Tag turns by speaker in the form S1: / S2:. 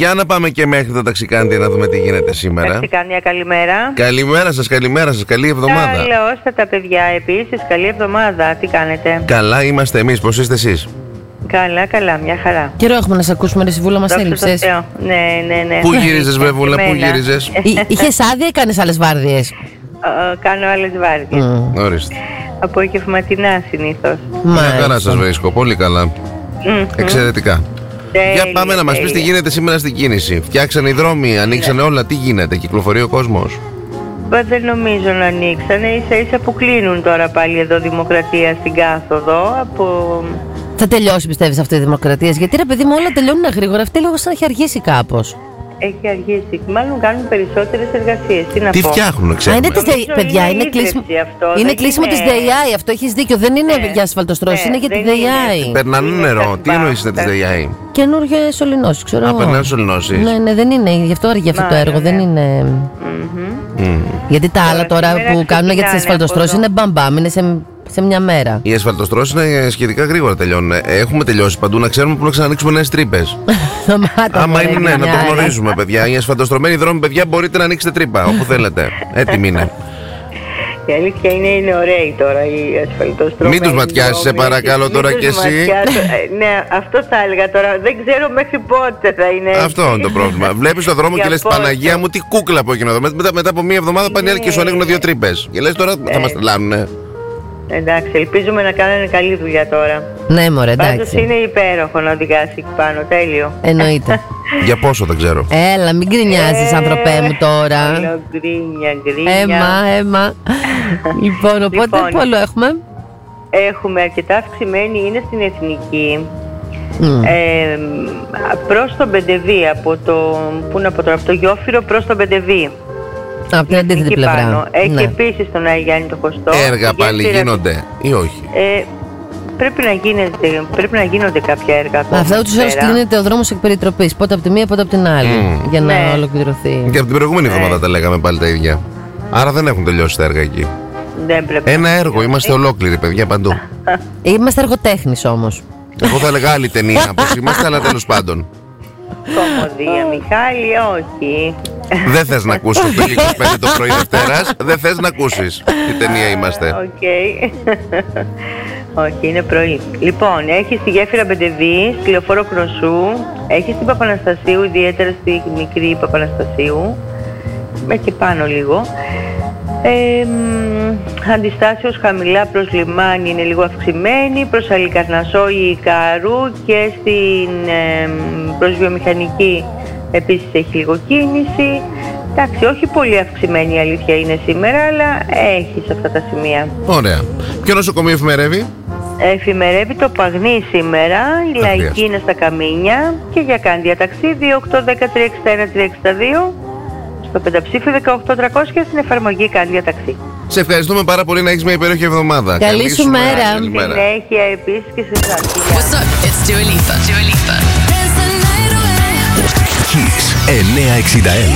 S1: Για να πάμε και μέχρι το ταξικάντι να δούμε τι γίνεται σήμερα.
S2: Ταξικάνδια, καλημέρα.
S1: Καλημέρα σας, καλημέρα σας. Καλή εβδομάδα.
S2: Καλώς τα παιδιά επίσης. Καλή εβδομάδα. Τι κάνετε?
S1: Καλά είμαστε εμείς. Πώς είστε εσείς?
S2: Καλά, καλά. Μια χαρά.
S3: Καιρό έχουμε να σε ακούσουμε, ρε Σιβούλα, μας έλειψες.
S2: Ναι.
S1: Πού γύριζες, Βεβούλα, πού γύριζες?
S3: Είχες άδεια ή κάνεις άλλες βάρδιες?
S2: Κάνω άλλες βάρδιες.
S1: Ορίστε.
S2: Απογευματινά συνήθως.
S1: Μια χαρά σας βρίσκω, πολύ καλά. Εξαιρετικά. Για πάμε να μας πεις τι γίνεται σήμερα στην κίνηση. Φτιάξανε οι δρόμοι, ανοίξανε όλα, τι γίνεται, κυκλοφορεί ο κόσμος?
S2: Δεν νομίζω να ανοίξανε, ίσα που κλείνουν τώρα πάλι εδώ Δημοκρατία στην κάθοδο.
S3: Θα τελειώσει, πιστεύεις, αυτή η Δημοκρατία? Γιατί ρε παιδί μου, όλα τελειώνουν γρήγορα. Αυτή λίγο σαν να έχει αργήσει κάπως.
S2: Έχει αργήσει. Μάλλον κάνουν περισσότερες εργασίες.
S1: Τι φτιάχνουν, ξέρετε?
S3: Παιδιά, είναι κλείσιμο της ΔΕΙΑΗ. Αυτό έχεις δίκιο. Δεν είναι για ασφαλτοστρώσεις, είναι για τη ΔΕΙΑΗ.
S1: Περνάνε νερό. Τι εννοείς είναι της ΔΕΙΑΗ?
S3: Καινούργιες σωληνώσεις, ξέρω εγώ.
S1: Περνάνε σωληνώσεις.
S3: Ναι, δεν είναι. Γι' αυτό αργεί αυτό το έργο. Δεν είναι. Γιατί τα άλλα τώρα που κάνουν για τις ασφαλτοστρώσεις είναι μπαμπάμ, είναι σε μια μέρα.
S1: Οι ασφαλτοστρώσεις είναι σχετικά γρήγορα τελειώνουν. Έχουμε τελειώσει παντού, να ξέρουμε πού να ξανανοίξουμε νέες τρύπες. Άμα είναι, να το γνωρίζουμε, παιδιά. Οι ασφαλτοστρωμένοι δρόμοι, παιδιά, μπορείτε να ανοίξετε τρύπα όπου θέλετε. Έτοιμοι είναι.
S2: Η αλήθεια είναι ωραίοι τώρα οι ασφαλτοστρωμένοι.
S1: Μην τους ματιάσεις, σε παρακαλώ τώρα κι εσύ.
S2: Ναι, αυτό θα έλεγα τώρα. Δεν ξέρω μέχρι πότε θα είναι.
S1: Αυτό είναι το πρόβλημα. Βλέπεις τον δρόμο και λες, Παναγία μου, τι κούκλα που έγινε εδώ. Μετά από μία εβδομάδα πάνε άλλοι και σου ανοίγουν 2 τρύπες. Και λες, τώρα θα μας τρελάνουνε.
S2: Εντάξει, ελπίζουμε να κάνουν καλή δουλειά τώρα.
S3: Ναι, μωρέ, εντάξει.
S2: Πάντως είναι υπέροχο να οδηγάσει εκεί πάνω, τέλειο.
S3: Εννοείται.
S1: Για πόσο δεν ξέρω.
S3: Έλα, μην γκρινιάζεις, άνθρωπέ μου τώρα.
S2: Γκρίνια.
S3: Έμα. Λοιπόν, οπότε πού άλλο έχουμε?
S2: Έχουμε αρκετά αυξημένη, είναι στην Εθνική. Προς τον Πεντεβή, από το Γιόφυρο προς τον Πεντεβή.
S3: Από την αντίθετη πλευρά.
S2: Έχει επίσης τον Άγιο Γιάννη το Χωστό.
S1: Έργα πάλι γίνονται ή όχι?
S2: Πρέπει να γίνονται κάποια έργα ακόμα.
S3: Αυτά ούτως ή άλλως κλείνεται ο δρόμος εκ περιτροπής. Πότε από τη μία, πότε από την άλλη. Για να ολοκληρωθεί.
S1: Και από την προηγούμενη εβδομάδα τα λέγαμε πάλι τα ίδια. Άρα δεν έχουν τελειώσει τα έργα εκεί. Ένα έργο, είμαστε ολόκληροι, παιδιά, παντού.
S3: Είμαστε εργοτέχνης όμως.
S1: Εγώ θα έλεγα άλλη ταινία, πως είμαστε, αλλά τέλος πάντων.
S2: Κομμωδία, Μιχάλη, όχι.
S1: Δεν θες να ακούσεις το 25 το πρωί Δευτέρας, δεν θες να ακούσεις τι ταινία είμαστε.
S2: Όχι, είναι πρωί. Λοιπόν, έχει στη γέφυρα Πεντεβή, στη λεωφόρο Κνωσού, έχει στην Παπαναστασίου, ιδιαίτερα στη μικρή Παπαναστασίου, μέχρι πάνω λίγο. Αντιστάσεως χαμηλά προς λιμάνι είναι λίγο αυξημένη, προς Αλικαρνασσό ή Ικαρού και προς βιομηχανική επίσης έχει λίγο κίνηση. Εντάξει, όχι πολύ αυξημένη η αλήθεια είναι σήμερα, αλλά έχει σε αυτά τα σημεία.
S1: Ωραία. Ποιο νοσοκομείο εφημερεύει?
S2: Εφημερεύει το Παγνί σήμερα, η Λαϊκή είναι στα Καμίνια και για Κάνδια ταξίδι 810-361-362 στο πενταψήφιο 18300 και στην εφαρμογή Κάνδια ταξί.
S1: Σε ευχαριστούμε πάρα πολύ, να έχεις μια υπέροχη εβδομάδα.
S3: Καλή σου μέρα.
S2: Συνέχεια επίσης και σε εσάς.
S4: What's up? It's Dua Lipa. Dua Lipa.
S5: Kiss 961.